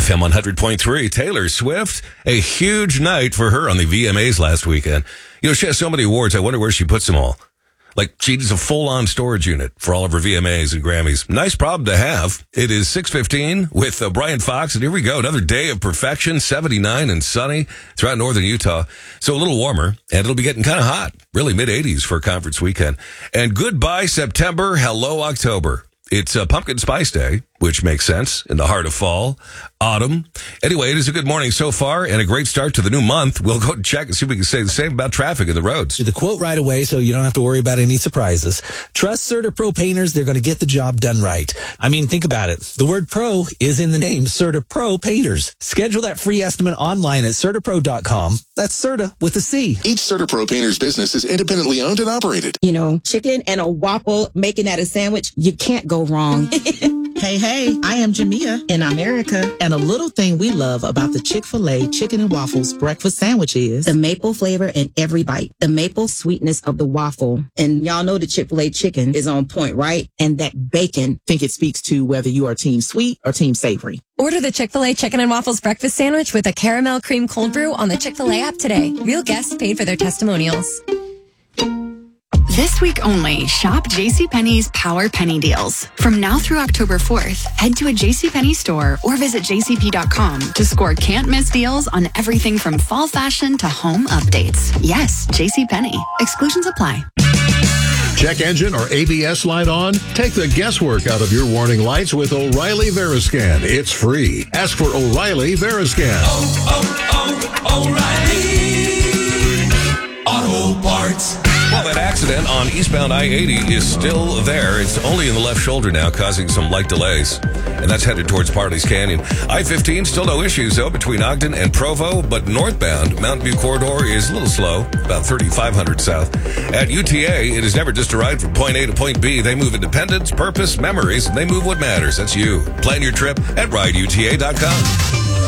FM 100.3, Taylor Swift, a huge night for her on the VMAs last weekend. You know, she has so many awards, I wonder where she puts them all. Like, she needs a full-on storage unit for all of her VMAs and Grammys. Nice problem to have. It is 6:15 with Brian Fox, and here we go. Another day of perfection, 79 and sunny throughout northern Utah. So a little warmer, and it'll be getting kind of hot, really mid-80s for a conference weekend. And goodbye, September. Hello, October. It's Pumpkin Spice Day, which makes sense in the heart of fall, autumn. Anyway, it is a good morning so far and a great start to the new month. We'll go and check and see if we can say the same about traffic in the roads. The quote right away so you don't have to worry about any surprises. Trust CertaPro painters. They're going to get the job done right. I mean, think about it. The word pro is in the name, CertaPro painters. Schedule that free estimate online at CertaPro.com. That's Certa with a C. Each CertaPro painter's business is independently owned and operated. You know, chicken and a waffle, making that a sandwich, you can't go wrong. Hey, I am Jamia. And I'm Erica. And a little thing we love about the Chick-fil-A Chicken and Waffles breakfast sandwich is the maple flavor in every bite, the maple sweetness of the waffle. And y'all know the Chick-fil-A chicken is on point, right? And that bacon. I think it speaks to whether you are team sweet or team savory. Order the Chick-fil-A Chicken and Waffles breakfast sandwich with a caramel cream cold brew on the Chick-fil-A app today. Real guests paid for their testimonials. This week only, shop JCPenney's Power Penny Deals. From now through October 4th, head to a JCPenney store or visit jcp.com to score can't-miss deals on everything from fall fashion to home updates. Yes, JCPenney. Exclusions apply. Check engine or ABS light on? Take the guesswork out of your warning lights with O'Reilly Veriscan. It's free. Ask for O'Reilly Veriscan. O'Reilly Auto Parts. Well, that accident on eastbound I-80 is still there. It's only in the left shoulder now, causing some light delays. And that's headed towards Parley's Canyon. I-15, still no issues, though, between Ogden and Provo. But northbound, Mountain View Corridor is a little slow, about 3,500 south. At UTA, it is never just a ride from point A to point B. They move independence, purpose, memories, and they move what matters. That's you. Plan your trip at rideuta.com.